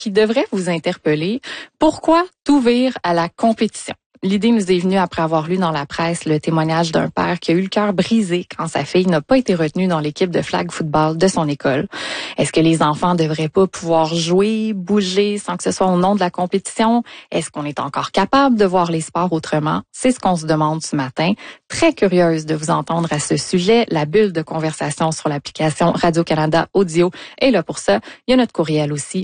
qui devrait vous interpeller. Pourquoi tout vire à la compétition? L'idée nous est venue après avoir lu dans la presse le témoignage d'un père qui a eu le cœur brisé quand sa fille n'a pas été retenue dans l'équipe de flag football de son école. Est-ce que les enfants devraient pas pouvoir jouer, bouger sans que ce soit au nom de la compétition? Est-ce qu'on est encore capable de voir les sports autrement? C'est ce qu'on se demande ce matin. Très curieuse de vous entendre à ce sujet. La bulle de conversation sur l'application Radio-Canada Audio est là pour ça. Il y a notre courriel aussi,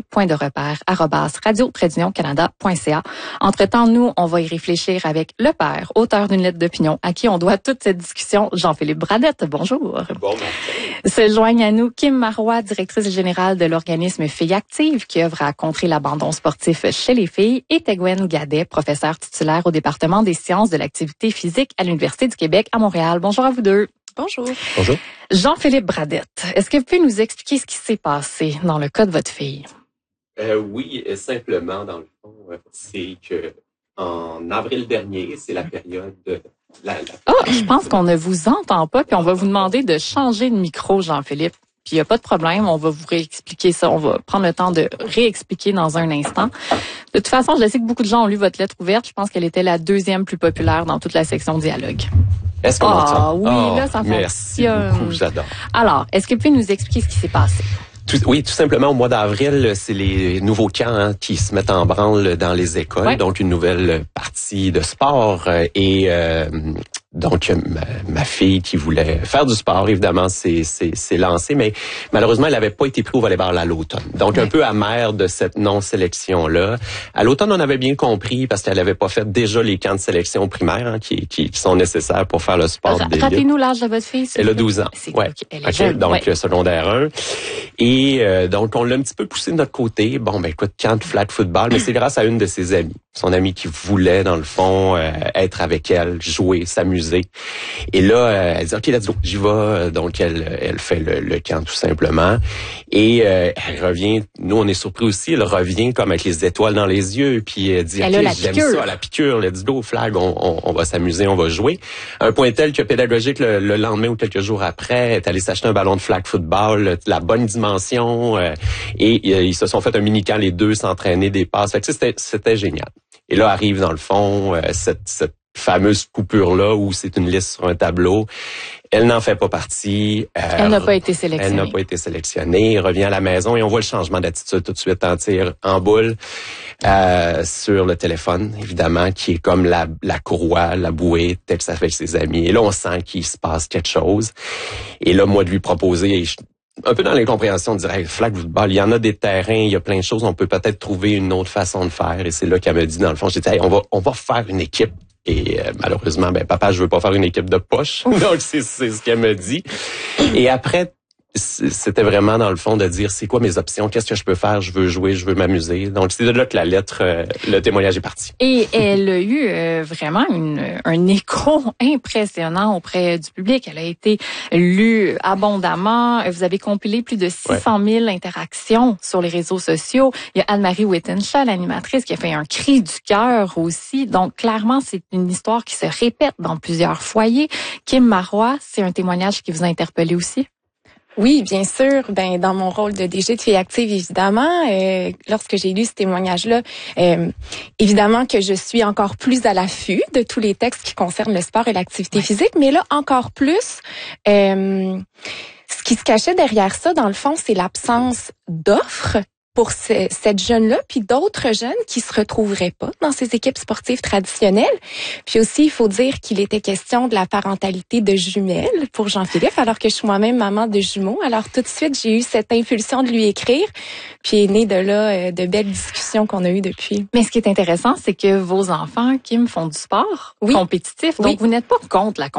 point-de-repère@radio-canada.ca. Entre-temps, nous, on va y réfléchir avec le père, auteur d'une lettre d'opinion, à qui on doit toute cette discussion, Jean-Philippe Bradette. Bonjour. Bon matin. Se joignent à nous Kim Marois, directrice générale de l'organisme Filles Actives, qui œuvre à contrer l'abandon sportif chez les filles, et Tegwen Gadet, professeure titulaire au département des sciences de l'activité physique à l'Université du Québec à Montréal. Bonjour à vous deux. Bonjour. Bonjour. Jean-Philippe Bradette, est-ce que vous pouvez nous expliquer ce qui s'est passé dans le cas de votre fille? Oui, simplement, dans le fond, c'est que en avril dernier, c'est la période de Je pense qu'on ne vous entend pas, puis on va vous demander de changer de micro, Jean-Philippe. Puis il n'y a pas de problème, on va vous réexpliquer ça. On va prendre le temps de réexpliquer dans un instant. De toute façon, je sais que beaucoup de gens ont lu votre lettre ouverte. Je pense qu'elle était la deuxième plus populaire dans toute la section dialogue. Est-ce qu'on entend? Oui, là, ça merci fonctionne. Beaucoup, j'adore. Alors, est-ce que vous pouvez nous expliquer ce qui s'est passé? Oui, tout simplement, au mois d'avril, c'est les nouveaux camps qui se mettent en branle dans les écoles. Ouais. Donc, une nouvelle partie de sport. Donc, ma fille qui voulait faire du sport, évidemment, s'est lancée, mais malheureusement, elle n'avait pas été prise au volleyball à l'automne. Donc, un peu amère de cette non-sélection-là. À l'automne, on avait bien compris, parce qu'elle n'avait pas fait déjà les camps de sélection primaires qui sont nécessaires pour faire le sport d'élite. Rappelez-nous l'âge de votre fille. Elle a 12 ans. Ouais. Okay. Elle est jeune. Donc, secondaire 1. Et donc, on l'a un petit peu poussé de notre côté. Bon, écoute, camp de flag football, mais c'est grâce à une de ses amies. Son amie qui voulait, dans le fond, être avec elle, jouer, s'amuser. Et là, elle dit, OK, let's go, j'y vais. Donc, elle fait le camp, tout simplement. Et elle revient, nous, on est surpris aussi, elle revient comme avec les étoiles dans les yeux. Puis elle dit, OK, j'aime ça, la piqûre, let's go, flag, on va s'amuser, on va jouer. Un point tel que pédagogique, le lendemain ou quelques jours après, elle est allée s'acheter un ballon de flag football, la bonne dimension. Et ils se sont fait un mini-camp, les deux, s'entraîner des passes. Fait que c'était génial. Et là arrive, dans le fond, cette fameuse coupure-là où c'est une liste sur un tableau. Elle n'en fait pas partie. Elle n'a pas été sélectionnée. Elle n'a pas été sélectionnée. Elle revient à la maison et on voit le changement d'attitude tout de suite en tir, en boule, sur le téléphone, évidemment, qui est comme la courroie, la bouée, tel que ça fait avec ses amis. Et là, on sent qu'il se passe quelque chose. Et là, moi, de lui proposer... un peu dans l'incompréhension de dire, hey, flag football, il y en a des terrains, il y a plein de choses, on peut peut-être trouver une autre façon de faire. Et c'est là qu'elle me dit, dans le fond, j'ai dit, hey, on va faire une équipe. Et malheureusement, papa, je veux pas faire une équipe de poche. Donc, c'est ce qu'elle me dit. Et après, c'était vraiment, dans le fond, de dire, c'est quoi mes options? Qu'est-ce que je peux faire? Je veux jouer, je veux m'amuser. Donc, c'est de là que la lettre, le témoignage est parti. Et elle a eu vraiment un écho impressionnant auprès du public. Elle a été lue abondamment. Vous avez compilé plus de 600 000 interactions sur les réseaux sociaux. Il y a Anne-Marie Wittenshaw, l'animatrice, qui a fait un cri du cœur aussi. Donc, clairement, c'est une histoire qui se répète dans plusieurs foyers. Kim Marois, c'est un témoignage qui vous a interpellé aussi? Oui, bien sûr. Dans mon rôle de DG de Filles Actives, évidemment, lorsque j'ai lu ce témoignage-là, évidemment que je suis encore plus à l'affût de tous les textes qui concernent le sport et l'activité physique, mais là, encore plus, ce qui se cachait derrière ça, dans le fond, c'est l'absence d'offres pour cette jeune-là, puis d'autres jeunes qui se retrouveraient pas dans ces équipes sportives traditionnelles. Puis aussi, il faut dire qu'il était question de la parentalité de jumelles pour Jean-Philippe, alors que je suis moi-même maman de jumeaux. Alors tout de suite, j'ai eu cette impulsion de lui écrire, puis est né de là de belles discussions qu'on a eues depuis. Mais ce qui est intéressant, c'est que vos enfants, Kim, font du sport compétitif, donc vous n'êtes pas contre la